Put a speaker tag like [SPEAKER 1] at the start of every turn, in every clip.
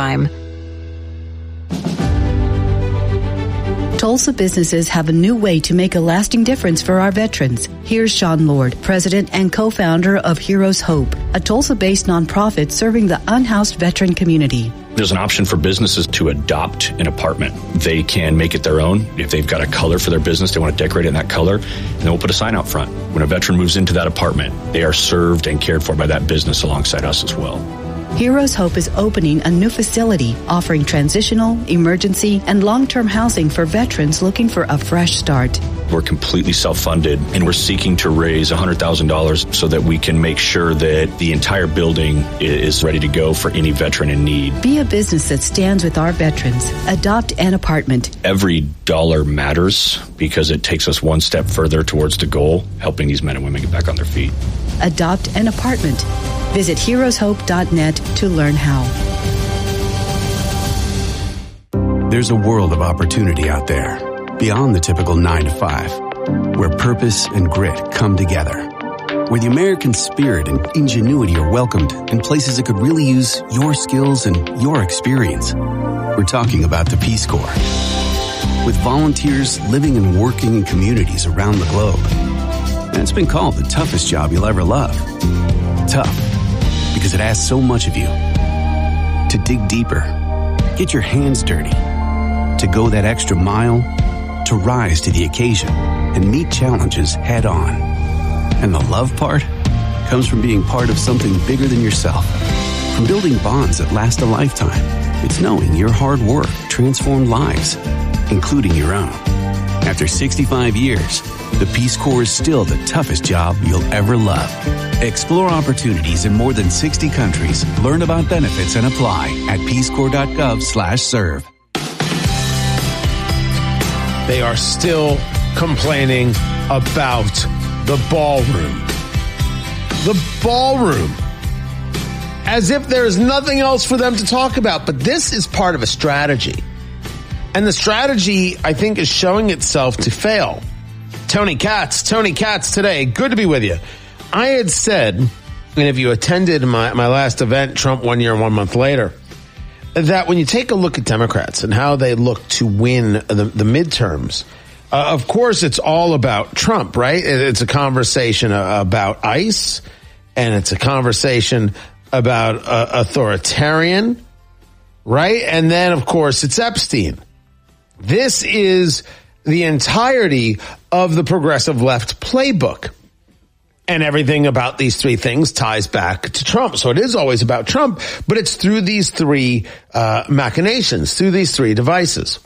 [SPEAKER 1] time.
[SPEAKER 2] Tulsa businesses have a new way to make a lasting difference for our veterans. Here's Sean Lord, president and co-founder of Heroes Hope, a Tulsa-based nonprofit serving the unhoused veteran community.
[SPEAKER 3] There's an option for businesses to adopt an apartment. They can make it their own. If they've got a color for their business, they want to decorate it in that color, and then we'll put a sign out front. When a veteran moves into that apartment, they are served and cared for by that business alongside us as well.
[SPEAKER 2] Heroes Hope is opening a new facility offering transitional, emergency, and long-term housing for veterans looking for a fresh start.
[SPEAKER 3] We're completely self-funded, and we're seeking to raise $100,000 so that we can make sure that the entire building is ready to go for any veteran in need.
[SPEAKER 2] Be a business that stands with our veterans. Adopt an apartment.
[SPEAKER 3] Every dollar matters because it takes us one step further towards the goal, helping these men and women get back on their feet.
[SPEAKER 2] Adopt an apartment. Visit heroeshope.net to learn how.
[SPEAKER 4] There's a world of opportunity out there, beyond the typical 9 to 5, where purpose and grit come together, where the American spirit and ingenuity are welcomed in places that could really use your skills and your experience. We're talking about the Peace Corps. With volunteers living and working in communities around the globe. And it's been called the toughest job you'll ever love. Tough, because it asks so much of you. To dig deeper, get your hands dirty, to go that extra mile, to rise to the occasion and meet challenges head on. And the love part comes from being part of something bigger than yourself. From building bonds that last a lifetime, it's knowing your hard work transformed lives, including your own. After 65 years, the Peace Corps is still the toughest job you'll ever love. Explore opportunities in more than 60 countries. Learn about benefits and apply at peacecorps.gov/serve.
[SPEAKER 5] They are still complaining about the ballroom. The ballroom. As if there's nothing else for them to talk about. But this is part of a strategy. And the strategy, I think, is showing itself to fail. Tony Katz today. Good to be with you. I had said, and if you attended my last event, Trump 1 year, 1 month later, that when you take a look at Democrats and how they look to win the midterms, of course, it's all about Trump, right? It's a conversation about ICE, and it's a conversation about authoritarian, right? And then, of course, it's Epstein. This is the entirety of the progressive left playbook. And everything about these three things ties back to Trump. So it is always about Trump, but it's through these three machinations, through these three devices.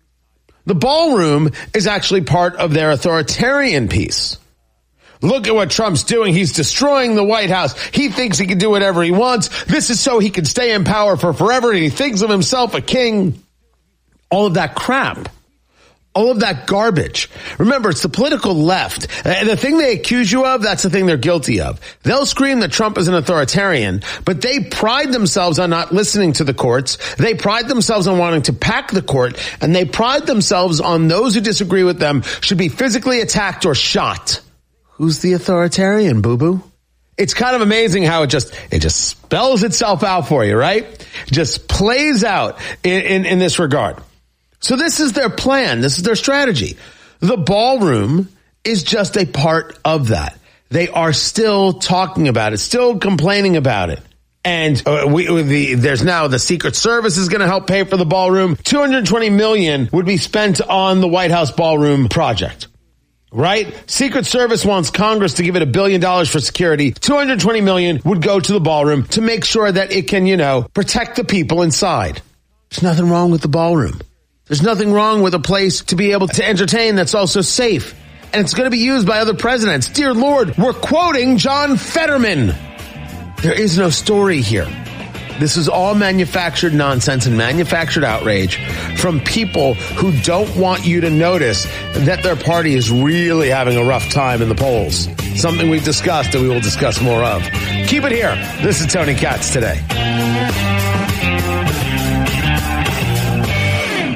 [SPEAKER 5] The ballroom is actually part of their authoritarian piece. Look at what Trump's doing. He's destroying the White House. He thinks he can do whatever he wants. This is so he can stay in power for forever, and he thinks of himself a king. All of that crap. All of that garbage. Remember, it's the political left. The thing they accuse you of, that's the thing they're guilty of. They'll scream that Trump is an authoritarian, but they pride themselves on not listening to the courts. They pride themselves on wanting to pack the court, and they pride themselves on those who disagree with them should be physically attacked or shot. Who's the authoritarian, boo-boo? It's kind of amazing how it just spells itself out for you, right? It just plays out in this regard. So this is their plan. This is their strategy. The ballroom is just a part of that. They are still talking about it, still complaining about it. And there's now the Secret Service is going to help pay for the ballroom. $220 million would be spent on the White House ballroom project. Right? Secret Service wants Congress to give it $1 billion for security. $220 million would go to the ballroom to make sure that it can, protect the people inside. There's nothing wrong with the ballroom. There's nothing wrong with a place to be able to entertain that's also safe. And it's going to be used by other presidents. Dear Lord, we're quoting John Fetterman. There is no story here. This is all manufactured nonsense and manufactured outrage from people who don't want you to notice that their party is really having a rough time in the polls. Something we've discussed and we will discuss more of. Keep it here. This is Tony Katz Today.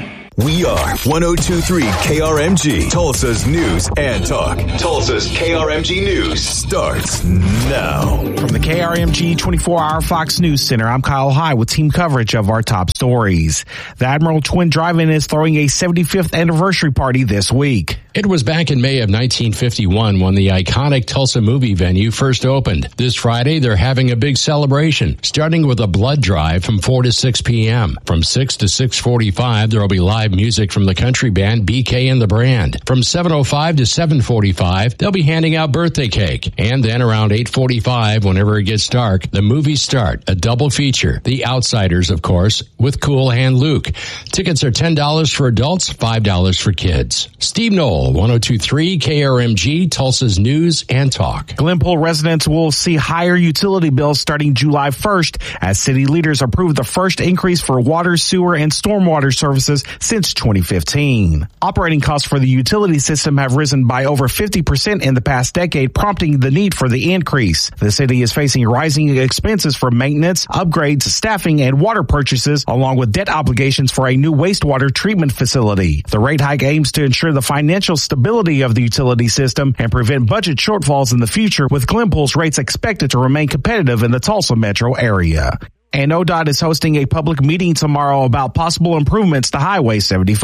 [SPEAKER 1] We are 102.3 KRMG, Tulsa's News and Talk. Tulsa's KRMG News starts now.
[SPEAKER 6] From the KRMG 24-hour Fox News Center, I'm Kyle High with team coverage of our top stories. The Admiral Twin Drive-In is throwing a 75th anniversary party this week.
[SPEAKER 7] It was back in May of 1951 when the iconic Tulsa movie venue first opened. This Friday, they're having a big celebration, starting with a blood drive from 4 to 6 p.m. From 6 to 6:45, there will be live music from the country band BK and the Brand. From 7:05 to 7:45, they'll be handing out birthday cake. And then around 8:45, whenever it gets dark, the movies start, a double feature. The Outsiders, of course, with Cool Hand Luke. Tickets are $10 for adults, $5 for kids. Steve Knoll, 102.3 KRMG, Tulsa's News and Talk.
[SPEAKER 6] Glenpool residents will see higher utility bills starting July 1st as city leaders approve the first increase for water, sewer, and stormwater services since 2015. Operating costs for the utility system have risen by over 50% in the past decade, prompting the need for the increase. The city is facing rising expenses for maintenance, upgrades, staffing, and water purchases, along with debt obligations for a new wastewater treatment facility. The rate hike aims to ensure the financial stability of the utility system and prevent budget shortfalls in the future, with Glenpool's rates expected to remain competitive in the Tulsa metro area. And ODOT is hosting a public meeting tomorrow about possible improvements to Highway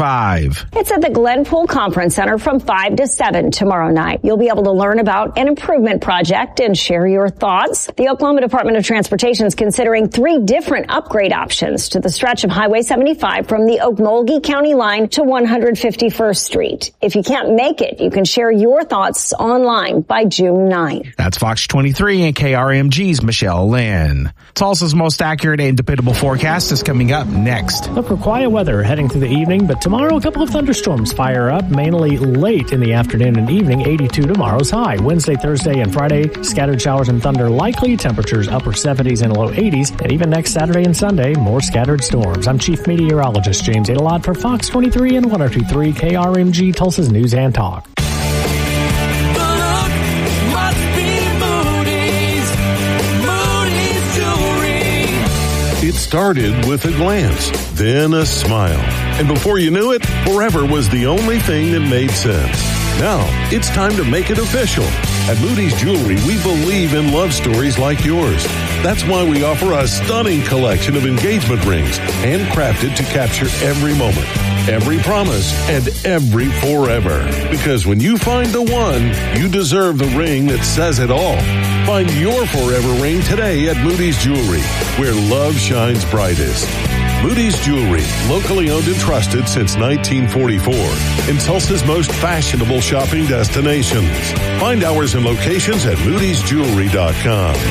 [SPEAKER 6] 75.
[SPEAKER 8] It's at the Glenpool Conference Center from 5 to 7 tomorrow night. You'll be able to learn about an improvement project and share your thoughts. The Oklahoma Department of Transportation is considering 3 different upgrade options to the stretch of Highway 75 from the Okmulgee County line to 151st Street. If you can't make it, you can share your thoughts online by June 9.
[SPEAKER 6] That's Fox 23 and KRMG's Michelle Lynn. Tulsa's most accurate and dependable forecast is coming up next.
[SPEAKER 9] Look for quiet weather heading through the evening, but tomorrow a couple of thunderstorms fire up, mainly late in the afternoon and evening. 82 tomorrow's high. Wednesday, Thursday, and Friday, scattered showers and thunder likely. Temperatures upper 70s and low 80s. And even next Saturday and Sunday, more scattered storms. I'm Chief Meteorologist James Adelot for Fox 23 and 102.3 KRMG, Tulsa's News and Talk.
[SPEAKER 10] It started with a glance, then a smile. And before you knew it, forever was the only thing that made sense. Now, it's time to make it official. At Moody's Jewelry, we believe in love stories like yours. That's why we offer a stunning collection of engagement rings, handcrafted to capture every moment, every promise, and every forever. Because when you find the one, you deserve the ring that says it all. Find your forever ring today at Moody's Jewelry, where love shines brightest. Moody's Jewelry, locally owned and trusted since 1944, in Tulsa's most fashionable shopping destinations. Find hours and locations at moodysjewelry.com.